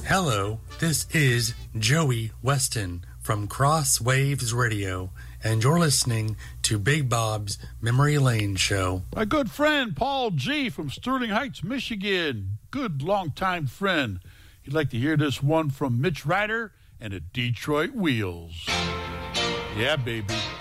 Hello, this is Joey Weston from Cross Waves Radio, and you're listening to Big Bob's Memory Lane Show. My good friend Paul G. from Sterling Heights, Michigan. Good longtime friend. He'd like to hear this one from Mitch Ryder and the Detroit Wheels. Yeah, baby.